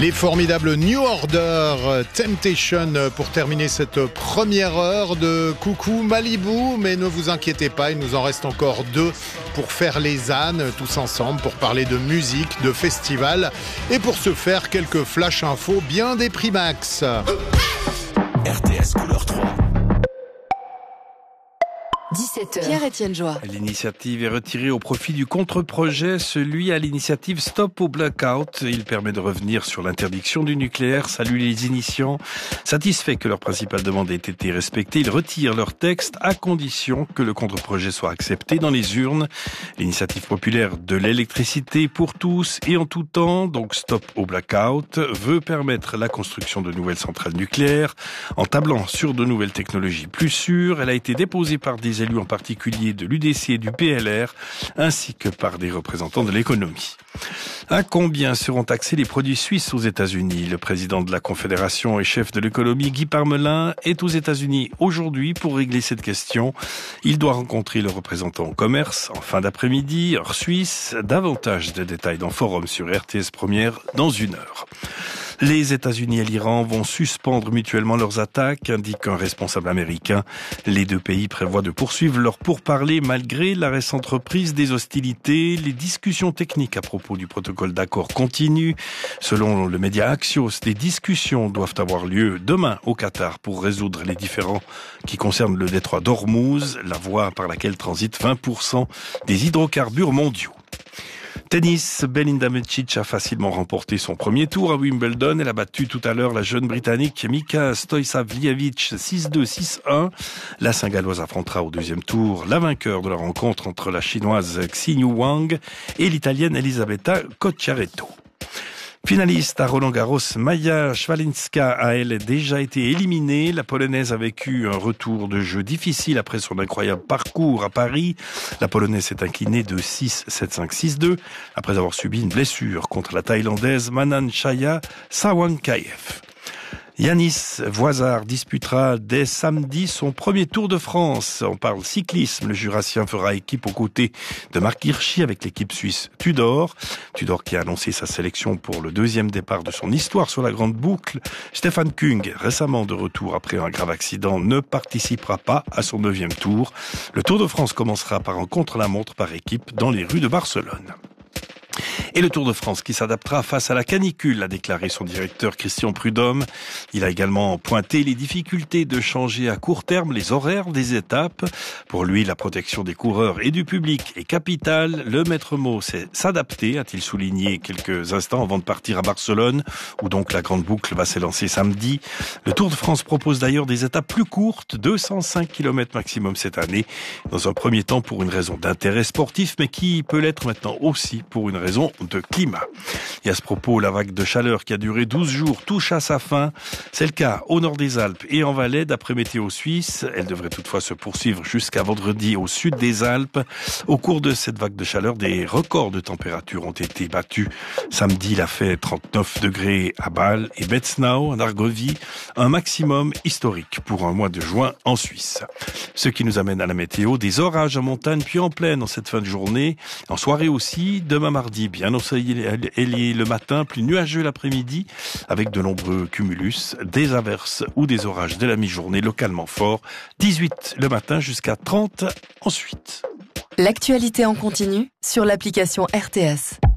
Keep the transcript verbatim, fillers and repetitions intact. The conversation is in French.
Les formidables New Order Temptation pour terminer cette première heure de Coucou Malibu. Mais ne vous inquiétez pas, il nous en reste encore deux pour faire les ânes tous ensemble, pour parler de musique, de festival et pour se faire quelques flash infos bien des Primax. R T S couleur trois. dix-sept heures. Pierre-Étienne Joie. L'initiative est retirée au profit du contre-projet, celui à l'initiative Stop au Blackout. Il permet de revenir sur l'interdiction du nucléaire. Salut les initiants. Satisfaits que leur principale demande ait été respectée, ils retirent leur texte à condition que le contre-projet soit accepté dans les urnes. L'initiative populaire de l'électricité pour tous et en tout temps, donc Stop au Blackout, veut permettre la construction de nouvelles centrales nucléaires en tablant sur de nouvelles technologies plus sûres. Elle a été déposée par des élus en particulier de l'U D C et du P L R, ainsi que par des représentants de l'économie. À combien seront taxés les produits suisses aux États-Unis ? Le président de la Confédération et chef de l'économie, Guy Parmelin, est aux États-Unis aujourd'hui pour régler cette question. Il doit rencontrer le représentant au commerce en fin d'après-midi, hors Suisse. Davantage de détails dans Forum sur R T S Première dans une heure. Les États-Unis et l'Iran vont suspendre mutuellement leurs attaques, indique un responsable américain. Les deux pays prévoient de poursuivre leurs pourparlers malgré la récente reprise des hostilités. Les discussions techniques à propos du protocole d'accord continuent. Selon le média Axios, des discussions doivent avoir lieu demain au Qatar pour résoudre les différends qui concernent le détroit d'Ormuz, la voie par laquelle transitent vingt pour cent des hydrocarbures mondiaux. Tennis, Belinda Bencic a facilement remporté son premier tour à Wimbledon. Elle a battu tout à l'heure la jeune Britannique Mika Stojsavljevic six deux six un. La Singalloise affrontera au deuxième tour la vainqueur de la rencontre entre la Chinoise Xinyu Wang et l'Italienne Elisabetta Cocciaretto. Finaliste à Roland-Garros, Maja Swalinska a elle déjà été éliminée. La Polonaise a vécu un retour de jeu difficile après son incroyable parcours à Paris. La Polonaise s'est inclinée de six sept cinq six deux après avoir subi une blessure contre la Thaïlandaise Manan Chaya Sawangkaev. Yanis Voisard disputera dès samedi son premier Tour de France. On parle cyclisme. Le Jurassien fera équipe aux côtés de Marc Hirschi avec l'équipe suisse Tudor. Tudor qui a annoncé sa sélection pour le deuxième départ de son histoire sur la grande boucle. Stéphane Kung, récemment de retour après un grave accident, ne participera pas à son neuvième tour. Le Tour de France commencera par un contre-la-montre par équipe dans les rues de Barcelone. Et le Tour de France qui s'adaptera face à la canicule, a déclaré son directeur Christian Prudhomme. Il a également pointé les difficultés de changer à court terme les horaires des étapes. Pour lui, la protection des coureurs et du public est capitale. Le maître mot, c'est s'adapter, a-t-il souligné quelques instants avant de partir à Barcelone, où donc la grande boucle va s'élancer samedi. Le Tour de France propose d'ailleurs des étapes plus courtes, deux cent cinq kilomètres maximum cette année, dans un premier temps pour une raison d'intérêt sportif, mais qui peut l'être maintenant aussi pour une raison de climat. Et à ce propos, la vague de chaleur qui a duré douze jours touche à sa fin. C'est le cas au nord des Alpes et en Valais, d'après Météo Suisse. Elle devrait toutefois se poursuivre jusqu'à vendredi au sud des Alpes. Au cours de cette vague de chaleur, des records de température ont été battus. Samedi, il a fait trente-neuf degrés à Bâle et Betznau, en Argovie, un maximum historique pour un mois de juin en Suisse. Ce qui nous amène à la météo, des orages en montagne puis en plaine en cette fin de journée. En soirée aussi, demain mardi, bien ensoleillé le matin, plus nuageux l'après-midi, avec de nombreux cumulus, des averses ou des orages dès la mi-journée localement forts. dix-huit le matin jusqu'à trente ensuite. L'actualité en continu sur l'application R T S.